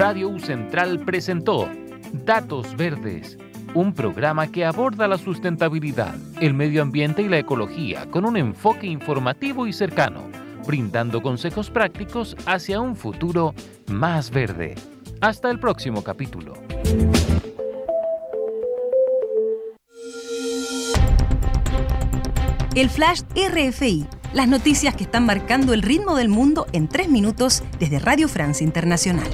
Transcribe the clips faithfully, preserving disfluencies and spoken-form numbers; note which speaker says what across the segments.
Speaker 1: Radio U Central presentó Datos Verdes, un programa que aborda la sustentabilidad, el medio ambiente y la ecología con un enfoque informativo y cercano, brindando consejos prácticos hacia un futuro más verde. Hasta el próximo capítulo.
Speaker 2: El Flash R F I, las noticias que están marcando el ritmo del mundo en tres minutos desde Radio Francia Internacional.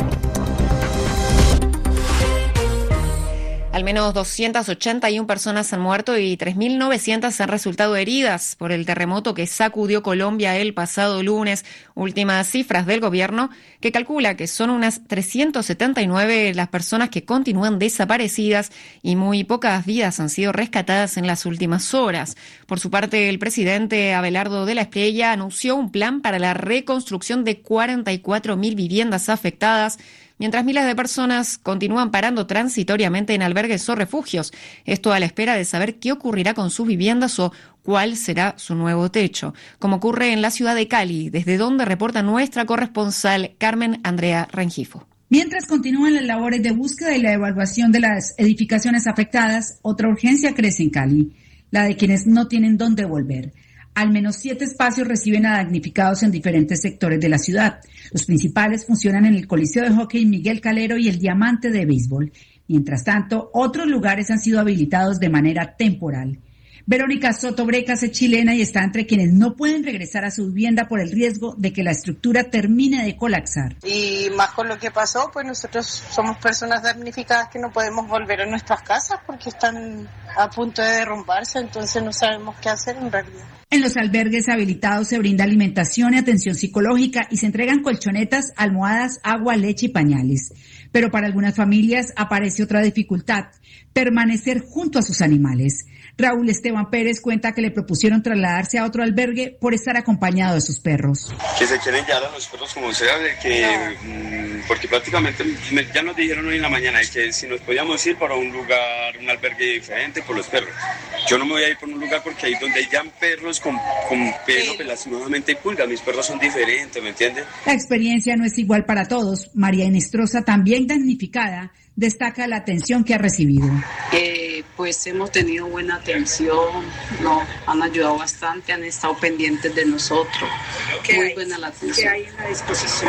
Speaker 3: Al menos doscientas ochenta y una personas han muerto y tres mil novecientas han resultado heridas por el terremoto que sacudió Colombia el pasado lunes. Últimas cifras del gobierno que calcula que son unas trescientas setenta y nueve las personas que continúan desaparecidas y muy pocas vidas han sido rescatadas en las últimas horas. Por su parte, el presidente Abelardo de la Espriella anunció un plan para la reconstrucción de cuarenta y cuatro mil viviendas afectadas, mientras miles de personas continúan parando transitoriamente en albergues o refugios. Esto a la espera de saber qué ocurrirá con sus viviendas o cuál será su nuevo techo. Como ocurre en la ciudad de Cali, desde donde reporta nuestra corresponsal Carmen Andrea Rengifo.
Speaker 4: Mientras continúan las labores de búsqueda y la evaluación de las edificaciones afectadas, otra urgencia crece en Cali, la de quienes no tienen dónde volver. Al menos siete espacios reciben a damnificados en diferentes sectores de la ciudad. Los principales funcionan en el Coliseo de Hockey Miguel Calero y el Diamante de Béisbol. Mientras tanto, otros lugares han sido habilitados de manera temporal. Verónica Soto Brecas es chilena y está entre quienes no pueden regresar a su vivienda por el riesgo de que la estructura termine de colapsar.
Speaker 5: Y más con lo que pasó, pues nosotros somos personas damnificadas que no podemos volver a nuestras casas porque están a punto de derrumbarse, entonces no sabemos qué hacer en realidad.
Speaker 4: En los albergues habilitados se brinda alimentación y atención psicológica y se entregan colchonetas, almohadas, agua, leche y pañales. Pero para algunas familias aparece otra dificultad: permanecer junto a sus animales. Raúl Esteban Pérez cuenta que le propusieron trasladarse a otro albergue por estar acompañado de sus perros.
Speaker 6: Que se quieren llevar a los perros como sea, de que, porque prácticamente ya nos dijeron hoy en la mañana de que si nos podíamos ir para un lugar, un albergue diferente por los perros. Yo no me voy a ir por un lugar porque ahí donde hayan perros con, con pelo, pues lastimosamente hay pulgas, mis perros son diferentes, ¿me entiendes?
Speaker 4: La experiencia no es igual para todos. María Enestrosa, también damnificada, destaca la atención que ha recibido.
Speaker 7: Eh, pues hemos tenido buena atención, no, han ayudado bastante, han estado pendientes de nosotros. Muy hay? buena la atención.
Speaker 5: ¿Qué hay en la disposición?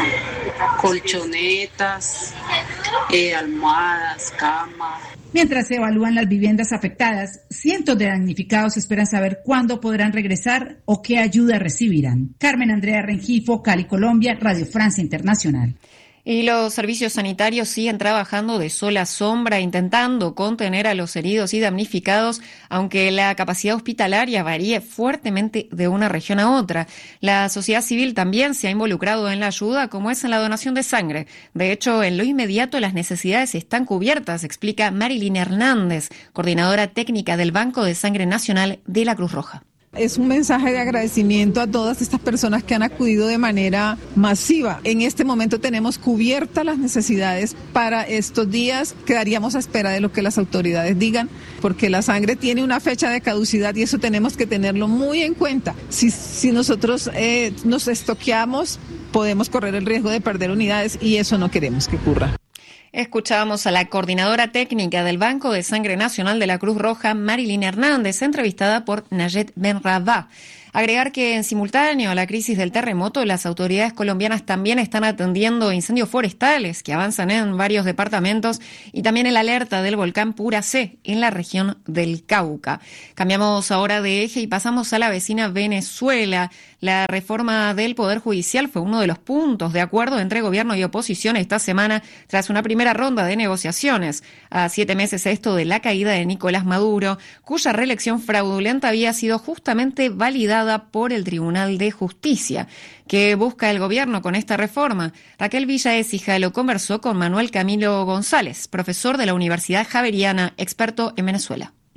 Speaker 7: Colchonetas, eh, almohadas, cama.
Speaker 4: Mientras se evalúan las viviendas afectadas, cientos de damnificados esperan saber cuándo podrán regresar o qué ayuda recibirán. Carmen Andrea Rengifo, Cali, Colombia, Radio Francia Internacional.
Speaker 3: Y los servicios sanitarios siguen trabajando de sol a sombra, intentando contener a los heridos y damnificados, aunque la capacidad hospitalaria varíe fuertemente de una región a otra. La sociedad civil también se ha involucrado en la ayuda, como es en la donación de sangre. De hecho, en lo inmediato las necesidades están cubiertas, explica Marilyn Hernández, coordinadora técnica del Banco de Sangre Nacional de la Cruz Roja.
Speaker 8: Es un mensaje de agradecimiento a todas estas personas que han acudido de manera masiva. En este momento tenemos cubiertas las necesidades para estos días. Quedaríamos a espera de lo que las autoridades digan, porque la sangre tiene una fecha de caducidad y eso tenemos que tenerlo muy en cuenta. Si, si nosotros eh, nos estoqueamos, podemos correr el riesgo de perder unidades y eso no queremos que ocurra.
Speaker 3: Escuchábamos a la coordinadora técnica del Banco de Sangre Nacional de la Cruz Roja, Marilyn Hernández, entrevistada por Nayet Benrabah. Agregar que en simultáneo a la crisis del terremoto, las autoridades colombianas también están atendiendo incendios forestales que avanzan en varios departamentos y también el alerta del volcán Puracé en la región del Cauca. Cambiamos ahora de eje y pasamos a la vecina Venezuela. La reforma del Poder Judicial fue uno de los puntos de acuerdo entre gobierno y oposición esta semana tras una primera ronda de negociaciones. A siete meses esto de la caída de Nicolás Maduro, cuya reelección fraudulenta había sido justamente validada por el Tribunal de Justicia. ¿Qué busca el gobierno con esta reforma? Raquel Villa Écija lo conversó con Manuel Camilo González, profesor de la Universidad Javeriana, experto en Venezuela.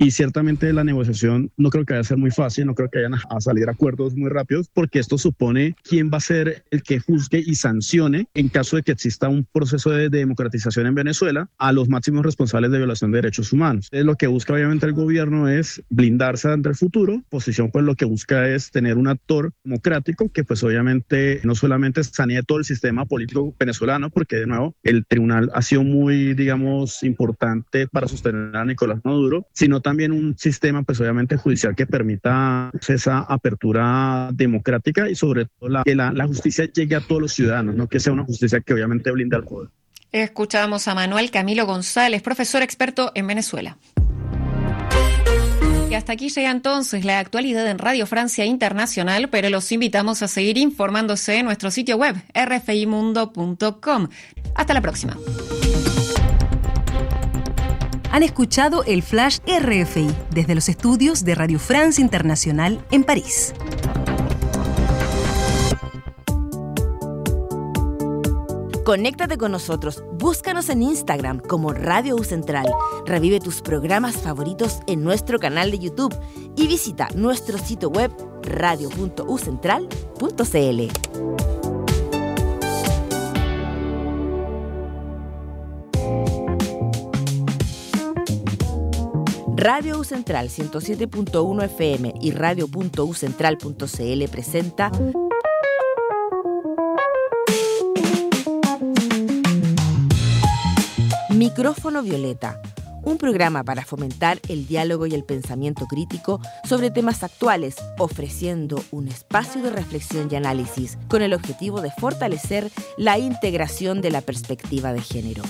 Speaker 9: y ciertamente la negociación no creo que vaya a ser muy fácil, no creo que vayan a, a salir acuerdos muy rápidos, porque esto supone quién va a ser el que juzgue y sancione en caso de que exista un proceso de, de democratización en Venezuela a los máximos responsables de violación de derechos humanos. Entonces, lo que busca obviamente el gobierno es blindarse ante el futuro, posición pues lo que busca es tener un actor democrático que pues obviamente no solamente sanee todo el sistema político venezolano, porque de nuevo el tribunal ha sido muy, digamos, importante para sostener a Nicolás Maduro, sino también un sistema pues obviamente judicial que permita pues, esa apertura democrática y sobre todo la, que la, la justicia llegue a todos los ciudadanos, no que sea una justicia que obviamente blinda al poder.
Speaker 3: Escuchábamos a Manuel Camilo González, profesor experto en Venezuela. Y hasta aquí llega entonces la actualidad en Radio Francia Internacional, pero los invitamos a seguir informándose en nuestro sitio web r f i mundo punto com. Hasta la próxima.
Speaker 2: Han escuchado el Flash R F I desde los estudios de Radio France Internacional en París.
Speaker 10: Conéctate con nosotros, búscanos en Instagram como Radio U Central, revive tus programas favoritos en nuestro canal de YouTube y visita nuestro sitio web radio punto u central punto c l. Radio U Central ciento siete punto uno F M y radio punto u central punto c l presenta Micrófono Violeta, un programa para fomentar el diálogo y el pensamiento crítico sobre temas actuales, ofreciendo un espacio de reflexión y análisis con el objetivo de fortalecer la integración de la perspectiva de género.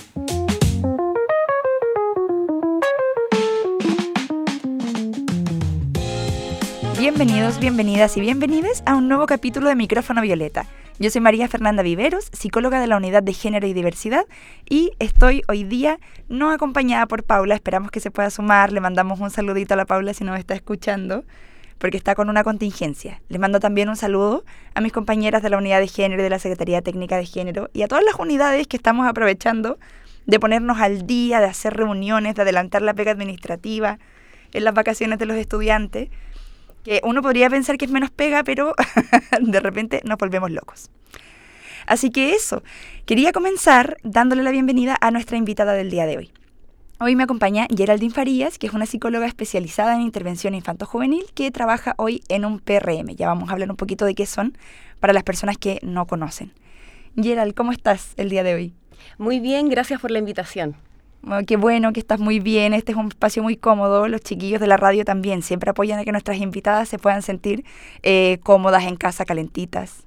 Speaker 11: Bienvenidos, bienvenidas y bienvenides a un nuevo capítulo de Micrófono Violeta. Yo soy María Fernanda Viveros, psicóloga de la Unidad de Género y Diversidad, y estoy hoy día no acompañada por Paula. Esperamos que se pueda sumar. Le mandamos un saludito a la Paula si nos está escuchando, porque está con una contingencia. Les mando también un saludo a mis compañeras de la Unidad de Género y de la Secretaría Técnica de Género y a todas las unidades que estamos aprovechando de ponernos al día, de hacer reuniones, de adelantar la pega administrativa en las vacaciones de los estudiantes, que uno podría pensar que es menos pega, pero de repente nos volvemos locos. Así que eso, quería comenzar dándole la bienvenida a nuestra invitada del día de hoy. Hoy me acompaña Geraldine Farías, que es una psicóloga especializada en intervención infanto-juvenil que trabaja hoy en un P R M. Ya vamos a hablar un poquito de qué son para las personas que no conocen. Gerald, ¿cómo estás el día de hoy?
Speaker 12: Muy bien, gracias por la invitación.
Speaker 11: Oh, qué bueno que estás muy bien, este es un espacio muy cómodo, los chiquillos de la radio también siempre apoyan a que nuestras invitadas se puedan sentir eh, cómodas en casa, calentitas.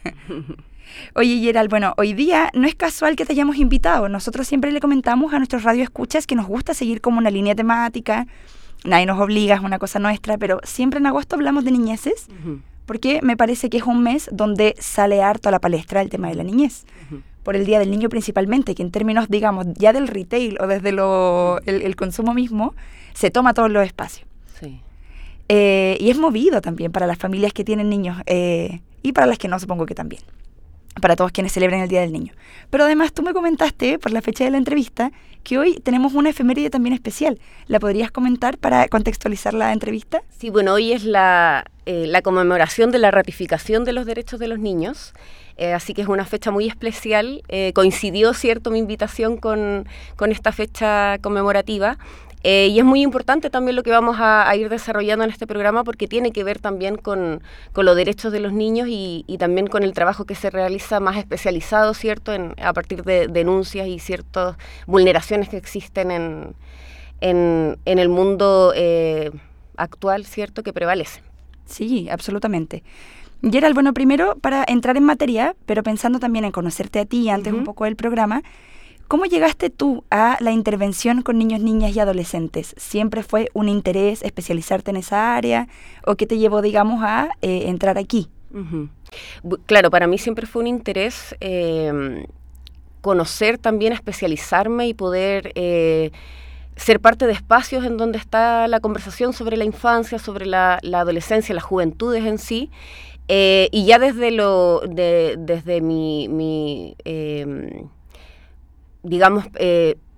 Speaker 11: Oye, Gerald, bueno, hoy día no es casual que te hayamos invitado, nosotros siempre le comentamos a nuestros radioescuchas que nos gusta seguir como una línea temática, nadie nos obliga, es una cosa nuestra, pero siempre en agosto hablamos de niñeces, uh-huh. porque me parece que es un mes donde sale harto a la palestra el tema de la niñez. Uh-huh. Por el Día del Niño principalmente, que en términos, digamos, ya del retail o desde lo, el, el consumo mismo, se toma todos los espacios. Sí. Eh, y es movido también para las familias que tienen niños eh, y para las que no, supongo que también. Para todos quienes celebran el Día del Niño. Pero además tú me comentaste, por la fecha de la entrevista, que hoy tenemos una efeméride también especial. ¿La podrías comentar para contextualizar la entrevista?
Speaker 12: Sí, bueno, hoy es la, eh, la conmemoración de la ratificación de los derechos de los niños. Eh, así que es una fecha muy especial. Eh, coincidió, cierto, mi invitación con, con esta fecha conmemorativa. Eh, y es muy importante también lo que vamos a, a ir desarrollando en este programa porque tiene que ver también con, con los derechos de los niños y, y también con el trabajo que se realiza más especializado, ¿cierto?, en, a partir de denuncias y ciertas vulneraciones que existen en, en, en el mundo eh, actual, ¿cierto?, que prevalece.
Speaker 11: Sí, absolutamente. Gerald, bueno, primero para entrar en materia, pero pensando también en conocerte a ti antes uh-huh. un poco del programa, ¿cómo llegaste tú a la intervención con niños, niñas y adolescentes? ¿Siempre fue un interés especializarte en esa área o qué te llevó, digamos, a eh, entrar aquí?
Speaker 12: Uh-huh. Claro, para mí siempre fue un interés eh, conocer también, especializarme y poder eh, ser parte de espacios en donde está la conversación sobre la infancia, sobre la, la adolescencia, las juventudes en sí. Eh, y ya desde lo de, desde mi, mi eh, digamos, eh,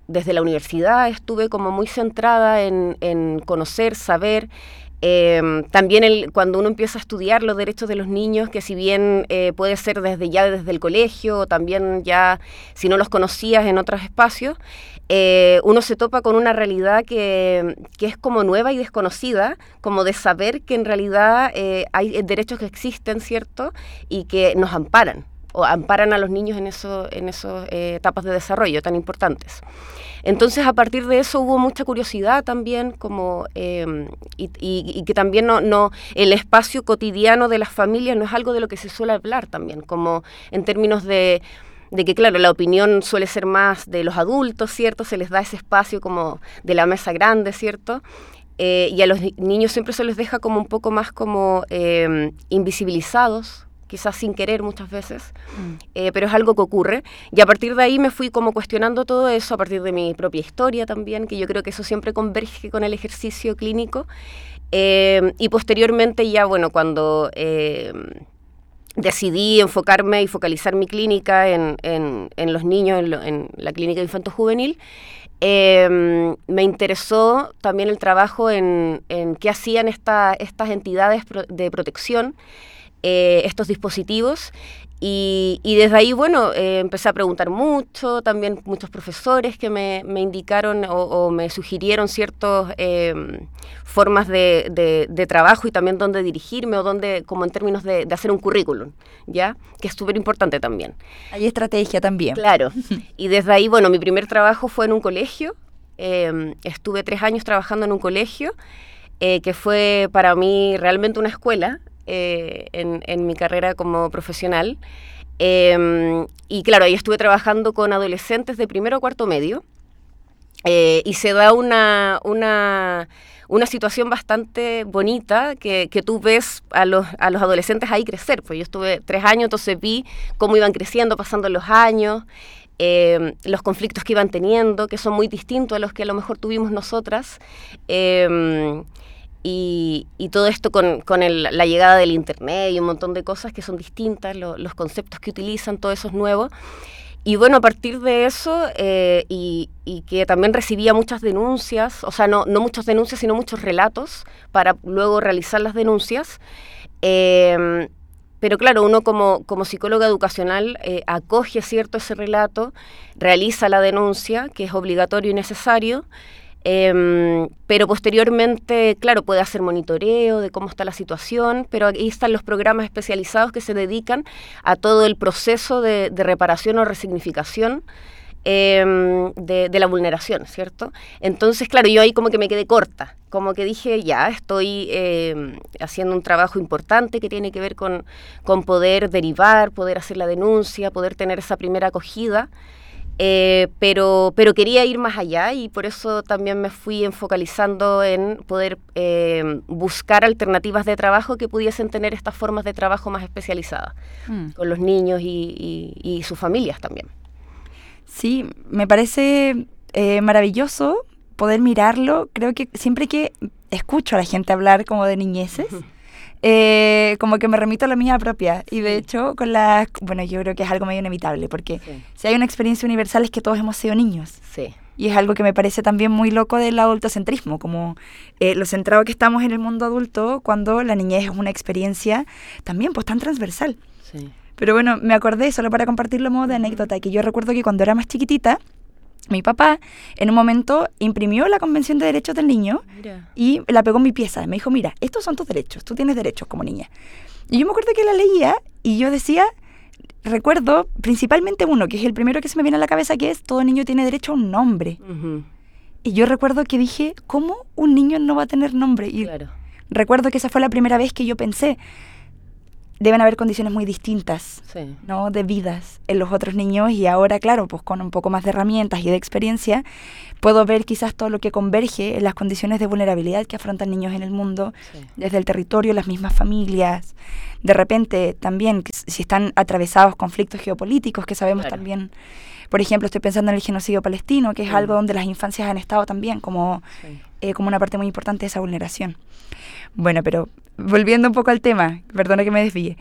Speaker 12: desde la universidad estuve como muy centrada en, en conocer, saber. Eh, también el, cuando uno empieza a estudiar los derechos de los niños, que si bien eh, puede ser desde ya desde el colegio, o también ya si no los conocías en otros espacios, eh, uno se topa con una realidad que, que es como nueva y desconocida, como de saber que en realidad eh, hay derechos que existen, ¿cierto? Y que nos amparan, o amparan a los niños en esas en esos, eh, etapas de desarrollo tan importantes. Entonces, a partir de eso hubo mucha curiosidad también, como eh, y, y, y que también no, no el espacio cotidiano de las familias no es algo de lo que se suele hablar también, como en términos de, de que, claro, la opinión suele ser más de los adultos, ¿cierto? Se les da ese espacio como de la mesa grande, ¿cierto? Eh, y a los niños siempre se les deja como un poco más como eh, invisibilizados, quizás sin querer muchas veces, mm. eh, pero es algo que ocurre. Y a partir de ahí me fui como cuestionando todo eso, a partir de mi propia historia también, que yo creo que eso siempre converge con el ejercicio clínico. Eh, y posteriormente ya, bueno, cuando eh, decidí enfocarme y focalizar mi clínica en, en, en los niños, en, lo, en la clínica infanto-juvenil, eh, me interesó también el trabajo en, en qué hacían esta, estas entidades pro, de protección, Eh, estos dispositivos, y, y desde ahí, bueno, eh, empecé a preguntar mucho, también muchos profesores que me, me indicaron o, o me sugirieron ciertas eh, formas de, de, de trabajo y también dónde dirigirme o dónde, como en términos de, de hacer un currículum, ¿ya? Que es súper importante también.
Speaker 11: Hay estrategia también.
Speaker 12: Claro, y desde ahí, bueno, mi primer trabajo fue en un colegio, eh, estuve tres años trabajando en un colegio, eh, que fue para mí realmente una escuela, Eh, en, en mi carrera como profesional, eh, y claro, ahí estuve trabajando con adolescentes de primero a cuarto medio, eh, y se da una, una, una situación bastante bonita que, que tú ves a los, a los adolescentes ahí crecer, pues yo estuve tres años, entonces vi cómo iban creciendo, pasando los años, eh, los conflictos que iban teniendo, que son muy distintos a los que a lo mejor tuvimos nosotras, eh, Y, y todo esto con, con el, la llegada del internet y un montón de cosas que son distintas, lo, los conceptos que utilizan, todo eso es nuevo. Y bueno, a partir de eso, eh, y, y que también recibía muchas denuncias, o sea, no, no muchas denuncias, sino muchos relatos para luego realizar las denuncias. Eh, pero claro, uno como, como psicóloga educacional eh, acoge, ¿cierto?, ese relato, realiza la denuncia, que es obligatorio y necesario, Eh, pero posteriormente, claro, puede hacer monitoreo de cómo está la situación, pero ahí están los programas especializados que se dedican a todo el proceso de, de reparación o resignificación eh, de, de la vulneración, ¿cierto? Entonces, claro, yo ahí como que me quedé corta, como que dije, ya, estoy eh, haciendo un trabajo importante que tiene que ver con, con poder derivar, poder hacer la denuncia, poder tener esa primera acogida. Eh, pero, pero quería ir más allá y por eso también me fui enfocalizando en poder eh, buscar alternativas de trabajo que pudiesen tener estas formas de trabajo más especializadas mm. con los niños y, y, y sus familias también.
Speaker 11: Sí, me parece eh, maravilloso poder mirarlo. Creo que siempre que escucho a la gente hablar como de niñeces, uh-huh. Eh, como que me remito a la mía propia y de sí. hecho con las, bueno, yo creo que es algo medio inevitable porque sí. si hay una experiencia universal es que todos hemos sido niños
Speaker 12: sí.
Speaker 11: y es algo que me parece también muy loco del adultocentrismo, como eh, lo centrado que estamos en el mundo adulto cuando la niñez es una experiencia también pues tan transversal
Speaker 12: sí.
Speaker 11: Pero bueno, me acordé, solo para compartirlo a modo de anécdota, que yo recuerdo que cuando era más chiquitita mi papá en un momento imprimió la Convención de Derechos del Niño mira. Y la pegó en mi pieza. Me dijo, mira, estos son tus derechos, tú tienes derechos como niña. Y yo me acuerdo que la leía y yo decía, recuerdo principalmente uno, que es el primero que se me viene a la cabeza, que es todo niño tiene derecho a un nombre.
Speaker 12: Uh-huh.
Speaker 11: Y yo recuerdo que dije, ¿cómo un niño no va a tener nombre? Y
Speaker 12: claro.
Speaker 11: recuerdo que esa fue la primera vez que yo pensé, deben haber condiciones muy distintas,
Speaker 12: sí.
Speaker 11: ¿no?, de vidas en los otros niños y ahora, claro, pues con un poco más de herramientas y de experiencia, puedo ver quizás todo lo que converge en las condiciones de vulnerabilidad que afrontan niños en el mundo, sí. desde el territorio, las mismas familias, de repente también si están atravesados conflictos geopolíticos que sabemos
Speaker 12: claro.
Speaker 11: también. Por ejemplo, estoy pensando en el genocidio palestino, que es sí. algo donde las infancias han estado también como, sí. eh, como una parte muy importante de esa vulneración. Bueno, pero volviendo un poco al tema, perdona que me desvíe,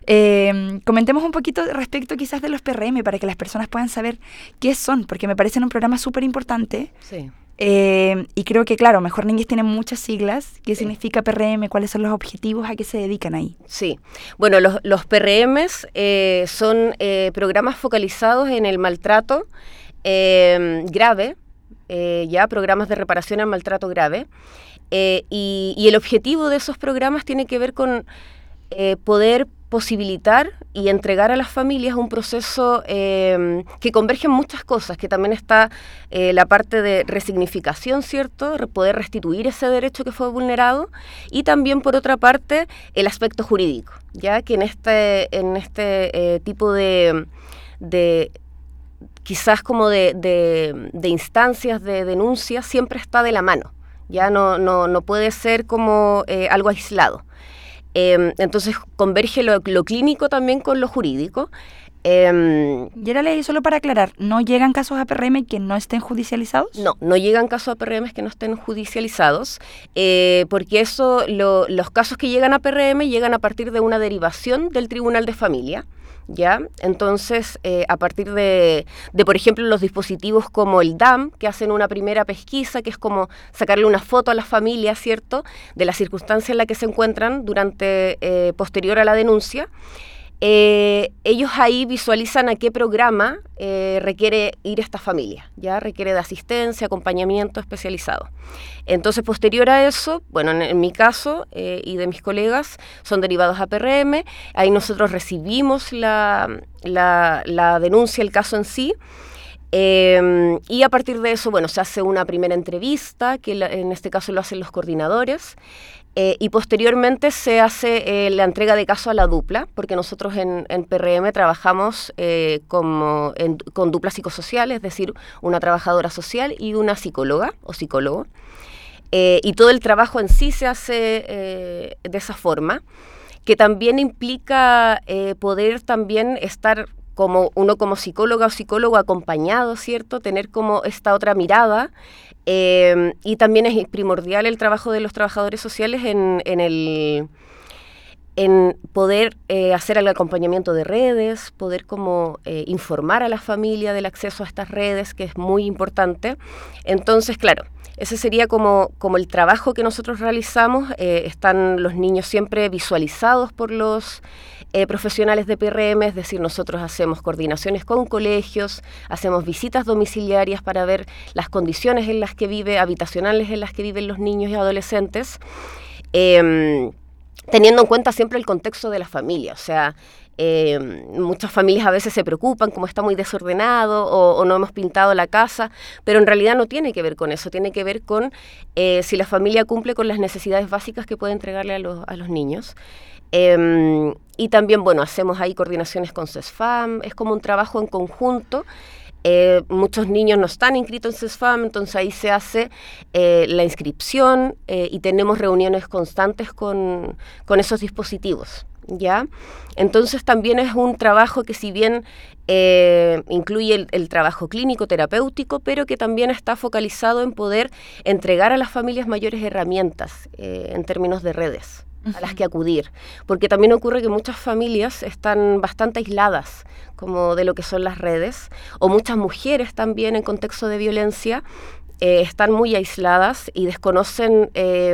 Speaker 11: Eh, comentemos un poquito respecto quizás de los P R M para que las personas puedan saber qué son, porque me parecen un programa súper importante.
Speaker 12: Sí.
Speaker 11: Eh, y creo que, claro, Mejor Niñez tiene muchas siglas. ¿Qué sí. significa P R M? ¿Cuáles son los objetivos? ¿A qué se dedican ahí?
Speaker 12: Sí. Bueno, los, los P R Ms eh, son eh, programas focalizados en el maltrato eh, grave, eh, ya programas de reparación al maltrato grave. Eh, y, y el objetivo de esos programas tiene que ver con eh, poder posibilitar y entregar a las familias un proceso eh, que converge en muchas cosas, que también está eh, la parte de resignificación, ¿cierto? Poder restituir ese derecho que fue vulnerado, y también, por otra parte, el aspecto jurídico, ya que en este, en este eh, tipo de, de quizás como de, de, de instancias de denuncia, siempre está de la mano, ya no, no, no puede ser como eh, algo aislado. Eh, entonces converge lo, lo clínico también con lo jurídico. Eh,
Speaker 11: y era ley, solo para aclarar, ¿no llegan casos a P R M que no estén judicializados?
Speaker 12: No, no llegan casos a P R M que no estén judicializados, eh, porque eso, lo, los casos que llegan a P R M llegan a partir de una derivación del Tribunal de Familia. ¿Ya? Entonces, eh, a partir de, de, por ejemplo, los dispositivos como el D A M, que hacen una primera pesquisa, que es como sacarle una foto a la familia, ¿cierto?, de la circunstancia en la que se encuentran durante, eh, posterior a la denuncia, eh, ellos ahí visualizan a qué programa eh, requiere ir esta familia, ya requiere de asistencia, acompañamiento especializado. Entonces, posterior a eso, bueno, en, en mi caso eh, y de mis colegas, son derivados a P R M, ahí nosotros recibimos la, la, la denuncia, el caso en sí, eh, y a partir de eso, bueno, se hace una primera entrevista, que la, en este caso lo hacen los coordinadores, Eh, y posteriormente se hace eh, la entrega de caso a la dupla, porque nosotros en, en P R M trabajamos eh, como en, con duplas psicosociales, es decir, una trabajadora social y una psicóloga o psicólogo. Eh, y todo el trabajo en sí se hace eh, de esa forma, que también implica eh, poder también estar como uno como psicóloga o psicólogo acompañado, ¿cierto? Tener como esta otra mirada. Eh, y también es primordial el trabajo de los trabajadores sociales en, en, el, en poder eh, hacer el acompañamiento de redes, poder como eh, informar a la familia del acceso a estas redes, que es muy importante. Entonces, claro, ese sería como, como el trabajo que nosotros realizamos. Eh, están los niños siempre visualizados por los Eh, profesionales de P R M, es decir, nosotros hacemos coordinaciones con colegios, hacemos visitas domiciliarias para ver las condiciones en las que vive, habitacionales en las que viven los niños y adolescentes, eh, teniendo en cuenta siempre el contexto de la familia. O sea, eh, muchas familias a veces se preocupan como está muy desordenado o, o no hemos pintado la casa, pero en realidad no tiene que ver con eso, tiene que ver con eh, si la familia cumple con las necesidades básicas que puede entregarle a los, a los niños. Eh, y también, bueno, hacemos ahí coordinaciones con CESFAM, es como un trabajo en conjunto. Eh, muchos niños no están inscritos en CESFAM, entonces ahí se hace eh, la inscripción eh, y tenemos reuniones constantes con, con esos dispositivos, ¿ya? Entonces también es un trabajo que, si bien eh, incluye el, el trabajo clínico terapéutico, pero que también está focalizado en poder entregar a las familias mayores herramientas eh, en términos de redes a las que acudir, porque también ocurre que muchas familias están bastante aisladas como de lo que son las redes, o muchas mujeres también en contexto de violencia eh, están muy aisladas y desconocen eh,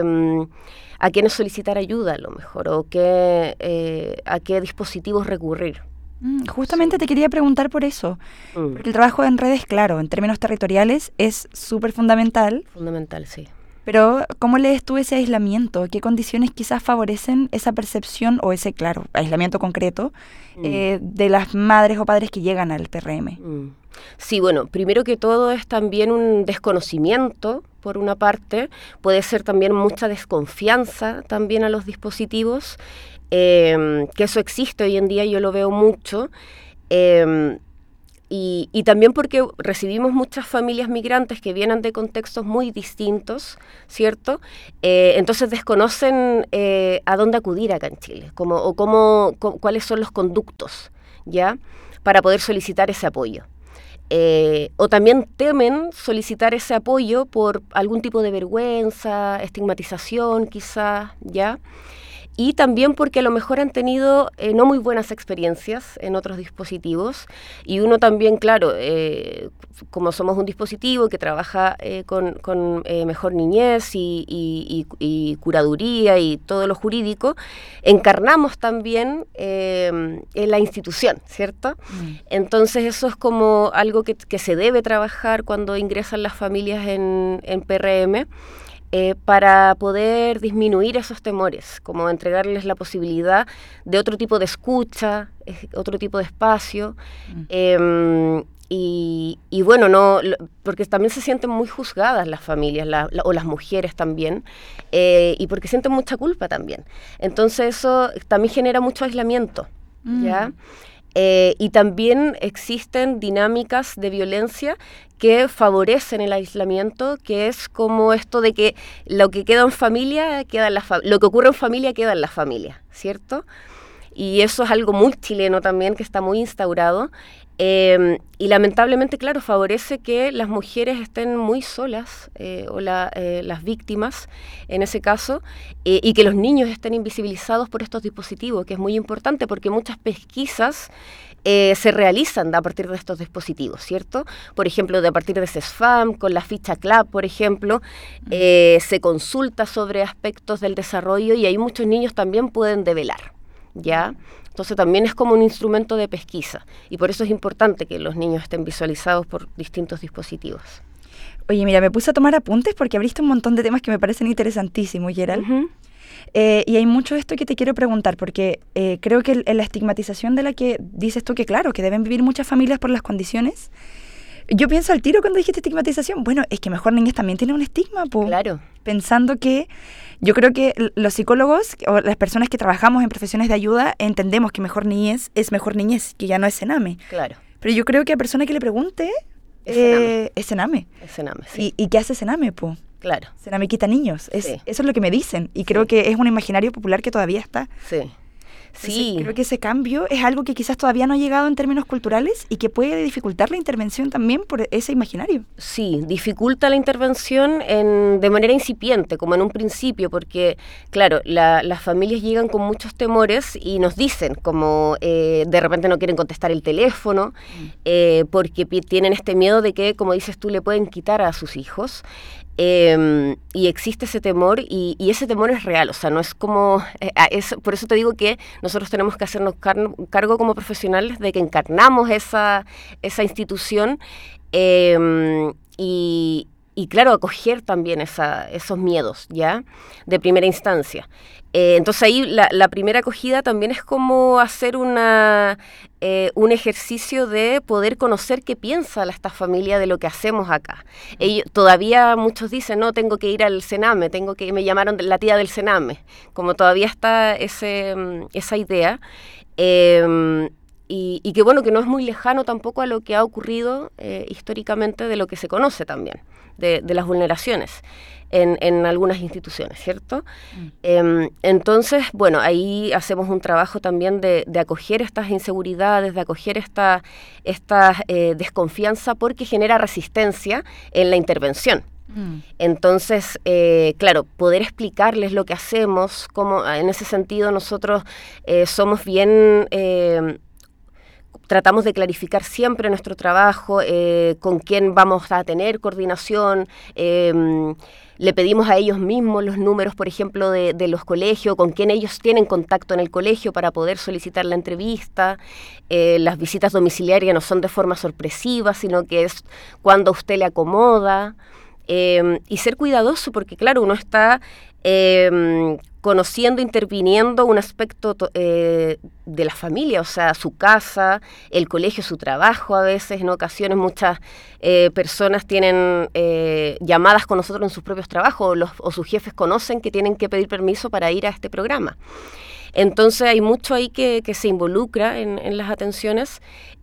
Speaker 12: a quiénes solicitar ayuda a lo mejor, o qué, eh, a qué dispositivos recurrir.
Speaker 11: Justamente sí. Te quería preguntar por eso, mm. porque el trabajo en redes, claro, en términos territoriales es súper fundamental.
Speaker 12: Fundamental, sí.
Speaker 11: Pero, ¿cómo lees tú ese aislamiento? ¿Qué condiciones quizás favorecen esa percepción o ese, claro, aislamiento concreto mm. eh, de las madres o padres que llegan al P R M?
Speaker 12: Mm. Sí, bueno, primero que todo es también un desconocimiento, por una parte, puede ser también mucha desconfianza también a los dispositivos, eh, que eso existe hoy en día, yo lo veo mucho, eh, Y, y también porque recibimos muchas familias migrantes que vienen de contextos muy distintos, ¿cierto? Eh, entonces desconocen eh, a dónde acudir acá en Chile, como, o cómo, cómo, cuáles son los conductos, ¿ya?, para poder solicitar ese apoyo. Eh, o también temen solicitar ese apoyo por algún tipo de vergüenza, estigmatización quizás, ¿ya? y también porque a lo mejor han tenido eh, no muy buenas experiencias en otros dispositivos, y uno también, claro, eh, como somos un dispositivo que trabaja eh, con, con eh, mejor niñez y, y, y, y curaduría y todo lo jurídico, encarnamos también eh, en la institución, ¿cierto? Mm. Entonces eso es como algo que, que se debe trabajar cuando ingresan las familias en, en P R M, Eh, para poder disminuir esos temores, como entregarles la posibilidad de otro tipo de escucha, eh, otro tipo de espacio, mm. eh, y, y bueno, no, lo, porque también se sienten muy juzgadas las familias, la, la, o las mujeres también, eh, y porque sienten mucha culpa también. Entonces eso también genera mucho aislamiento, mm. ¿ya? Eh, y también existen dinámicas de violencia que favorecen el aislamiento, que es como esto de que lo que queda en familia, queda en la fa- lo que ocurre en familia queda en la familia, ¿cierto? Y eso es algo muy chileno también, que está muy instaurado. Eh, y lamentablemente, claro, favorece que las mujeres estén muy solas, eh, o la, eh, las víctimas en ese caso, eh, y que los niños estén invisibilizados por estos dispositivos, que es muy importante porque muchas pesquisas eh, se realizan a partir de estos dispositivos, ¿cierto? Por ejemplo, de a partir de CESFAM, con la ficha C L A P, por ejemplo, eh, se consulta sobre aspectos del desarrollo y ahí muchos niños también pueden develar, ¿ya? Entonces también es como un instrumento de pesquisa y por eso es importante que los niños estén visualizados por distintos dispositivos.
Speaker 11: Oye, mira, me puse a tomar apuntes porque abriste un montón de temas que me parecen interesantísimos, Gerald. Uh-huh. Eh, y hay mucho de esto que te quiero preguntar porque eh, creo que el, la estigmatización de la que dices tú que claro, que deben vivir muchas familias por las condiciones. Yo pienso al tiro cuando dijiste estigmatización, bueno, es que mejor niñez también tiene un estigma, po.
Speaker 12: Claro.
Speaker 11: Pensando que yo creo que los psicólogos o las personas que trabajamos en profesiones de ayuda entendemos que mejor niñez es mejor niñez, que ya no es Sename.
Speaker 12: Claro.
Speaker 11: Pero yo creo que a persona que le pregunte es Sename. Eh, es Sename.
Speaker 12: Es Sename, sí.
Speaker 11: ¿Y, y qué hace Sename, po?
Speaker 12: Claro.
Speaker 11: Sename quita niños. Es,
Speaker 12: sí.
Speaker 11: Eso es lo que me dicen. Y creo
Speaker 12: sí.
Speaker 11: que es un imaginario popular que todavía está.
Speaker 12: Sí. Sí.
Speaker 11: Entonces, creo que ese cambio es algo que quizás todavía no ha llegado en términos culturales y que puede dificultar la intervención también por ese imaginario.
Speaker 12: Sí, dificulta la intervención en, de manera incipiente, como en un principio, porque, claro, la, las familias llegan con muchos temores y nos dicen, como eh, de repente no quieren contestar el teléfono, mm. eh, porque p- tienen este miedo de que, como dices tú, le pueden quitar a sus hijos. Eh, y existe ese temor y, y ese temor es real, o sea, no es como, eh, es, por eso te digo que nosotros tenemos que hacernos car- cargo como profesionales de que encarnamos esa, esa institución eh, y, y claro, acoger también esa, esos miedos, ¿ya? De primera instancia. Eh, entonces ahí la, la primera acogida también es como hacer una, eh, un ejercicio de poder conocer qué piensa la, esta familia de lo que hacemos acá. Ellos, todavía muchos dicen, no, tengo que ir al Sename, tengo que, me llamaron la tía del Sename, como todavía está ese, esa idea. Eh, y, y que bueno, que no es muy lejano tampoco a lo que ha ocurrido eh, históricamente de lo que se conoce también, de, de las vulneraciones. En, en algunas instituciones, ¿cierto? Mm. Eh, entonces, bueno, ahí hacemos un trabajo también de, de acoger estas inseguridades, de acoger esta, esta eh, desconfianza porque genera resistencia en la intervención. Mm. Entonces, eh, claro, poder explicarles lo que hacemos, cómo, en ese sentido nosotros eh, somos bien... Eh, tratamos de clarificar siempre nuestro trabajo, eh, con quién vamos a tener coordinación, eh, le pedimos a ellos mismos los números, por ejemplo, de, de los colegios, con quién ellos tienen contacto en el colegio para poder solicitar la entrevista. Eh, las visitas domiciliarias no son de forma sorpresiva, sino que es cuando a usted le acomoda. Eh, y ser cuidadoso, porque claro, uno está eh, conociendo, interviniendo un aspecto to- eh, de la familia, o sea, su casa, el colegio, su trabajo. A veces, en ocasiones, muchas eh, personas tienen eh, llamadas con nosotros en sus propios trabajos, o, los, o sus jefes conocen que tienen que pedir permiso para ir a este programa. Entonces hay mucho ahí que, que se involucra en, en las atenciones.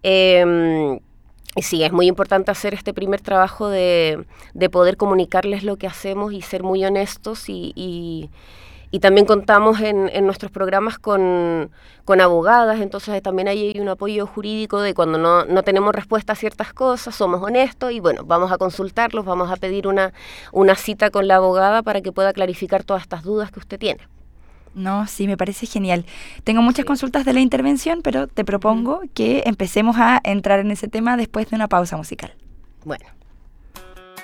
Speaker 12: Eh, Y sí, es muy importante hacer este primer trabajo de, de poder comunicarles lo que hacemos y ser muy honestos y, y, y también contamos en, en nuestros programas con, con abogadas, entonces también hay un apoyo jurídico de cuando no, no tenemos respuesta a ciertas cosas, somos honestos y bueno, vamos a consultarlos, vamos a pedir una, una cita con la abogada para que pueda clarificar todas estas dudas que usted tiene.
Speaker 11: No, sí, me parece genial. Tengo muchas sí. consultas de la intervención, pero te propongo uh-huh. que empecemos a entrar en ese tema después de una pausa musical.
Speaker 12: Bueno.